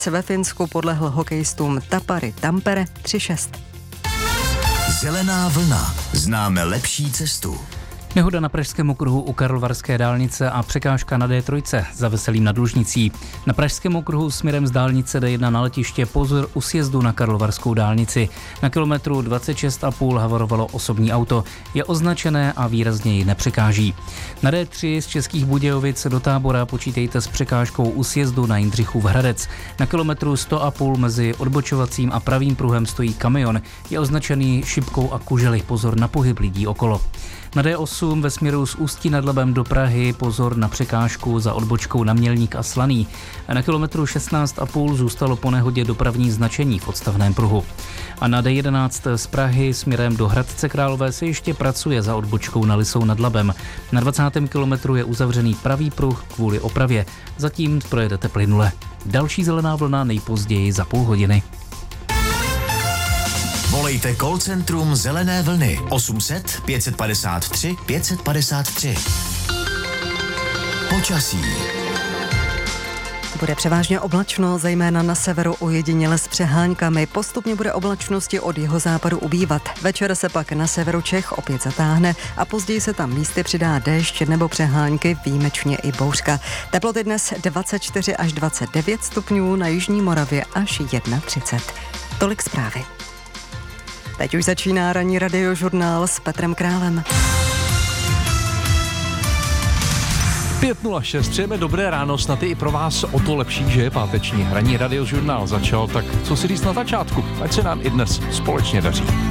Ve Finsku podlehl hokejistům Tappara Tampere 3-6. Zelená vlna. Známe lepší cestu. Nehoda na pražském okruhu u Karlovarské dálnice a překážka na D3 za Veselým nad Lužnicí. Na pražském okruhu směrem z dálnice D1 na letiště pozor u sjezdu na Karlovarskou dálnici. Na kilometru 26,5 havarovalo osobní auto. Je označené a výrazně ji nepřekáží. Na D3 z Českých Budějovic do Tábora počítejte s překážkou u sjezdu na Jindřichův Hradec. Na kilometru 100,5 mezi odbočovacím a pravým pruhem stojí kamion. Je označený šipkou a kužely. Pozor na pohyb lidí okolo. Na D8 ve směru z Ústí nad Labem do Prahy pozor na překážku za odbočkou na Mělník a Slaný. Na kilometru 16,5 zůstalo po nehodě dopravní značení v odstavném pruhu. A na D11 z Prahy směrem do Hradce Králové se ještě pracuje za odbočkou na Lisou nad Labem. Na 20. kilometru je uzavřený pravý pruh kvůli opravě. Zatím projedete plynule. Další zelená vlna nejpozději za půl hodiny. Volejte call centrum Zelené vlny 800 553 553. Počasí. Bude převážně oblačno, zejména na severu ojediněle s přeháňkami. Postupně bude oblačnosti od jihozápadu ubývat. Večer se pak na severu Čech opět zatáhne a později se tam místy přidá déšť nebo přehánky, výjimečně i bouřka. Teploty dnes 24 až 29 stupňů, na jižní Moravě až 31. Tolik zprávy. Teď už začíná ranní radiožurnál s Petrem Králem. 5:06, přejeme dobré ráno, snad i pro vás o to lepší, že je páteční. Ranní radiožurnál začal, tak co si říct na začátku, ať se nám i dnes společně daří.